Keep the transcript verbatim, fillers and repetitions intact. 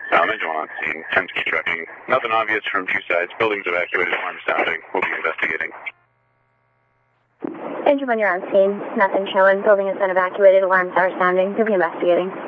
Um, engine one on scene, ten speed trucking. Nothing obvious from two sides. Buildings evacuated, alarm sounding. We'll be investigating. Engine one, you're on scene. Nothing showing. Building has been evacuated. Alarms are sounding. We'll be investigating.